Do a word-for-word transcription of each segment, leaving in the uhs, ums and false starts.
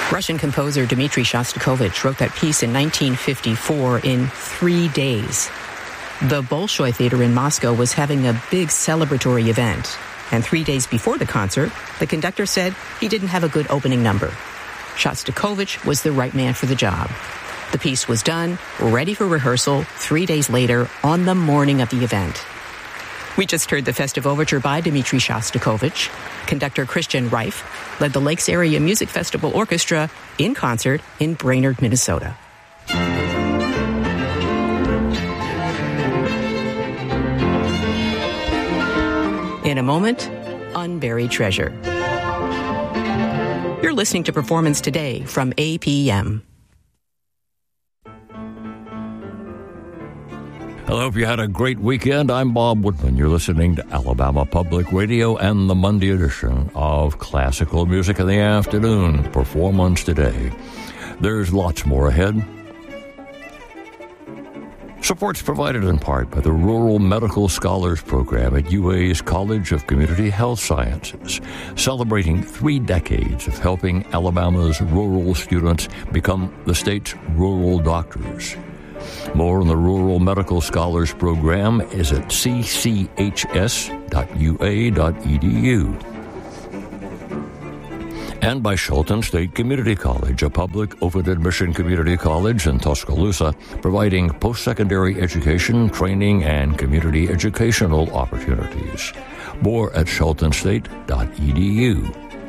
Russian composer Dmitri Shostakovich wrote that piece in nineteen fifty-four in three days. The Bolshoi Theater in Moscow was having a big celebratory event, and three days before the concert, the conductor said he didn't have a good opening number. Shostakovich was the right man for the job. The piece was done, ready for rehearsal, three days later, on the morning of the event. We just heard the festive overture by Dmitri Shostakovich. Conductor Christian Reif led the Lakes Area Music Festival Orchestra in concert in Brainerd, Minnesota. In a moment, Unburied Treasure. You're listening to Performance Today from A P M. Hello, hope you had a great weekend. I'm Bob Woodman. You're listening to Alabama Public Radio and the Monday edition of Classical Music in the Afternoon, Performance Today. There's lots more ahead. Support's provided in part by the Rural Medical Scholars Program at U A's College of Community Health Sciences, celebrating three decades of helping Alabama's rural students become the state's rural doctors. More on the Rural Medical Scholars Program is at c c h s dot u a dot e d u. And by Shelton State Community College, a public open admission community college in Tuscaloosa, providing post-secondary education, training, and community educational opportunities. More at shelton state dot e d u.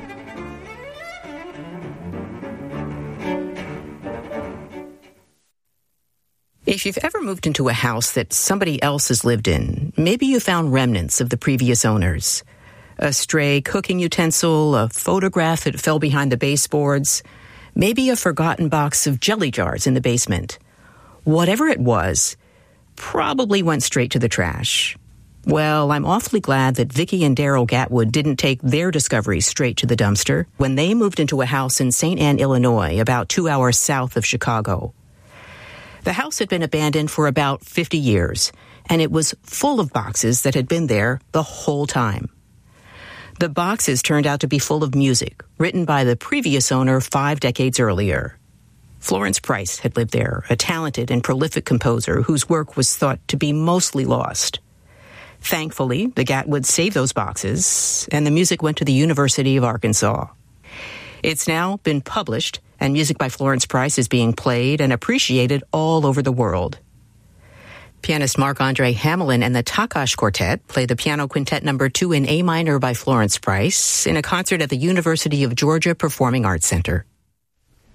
If you've ever moved into a house that somebody else has lived in, maybe you found remnants of the previous owners. A stray cooking utensil, a photograph that fell behind the baseboards, maybe a forgotten box of jelly jars in the basement. Whatever it was, probably went straight to the trash. Well, I'm awfully glad that Vicki and Daryl Gatwood didn't take their discoveries straight to the dumpster when they moved into a house in Saint Anne, Illinois, about two hours south of Chicago. The house had been abandoned for about fifty years, and it was full of boxes that had been there the whole time. The boxes turned out to be full of music, written by the previous owner five decades earlier. Florence Price had lived there, a talented and prolific composer whose work was thought to be mostly lost. Thankfully, the Gatwoods saved those boxes, and the music went to the University of Arkansas. It's now been published, and music by Florence Price is being played and appreciated all over the world. Pianist Marc-Andre Hamelin and the Takash Quartet play the Piano Quintet Number two in A minor by Florence Price in a concert at the University of Georgia Performing Arts Center.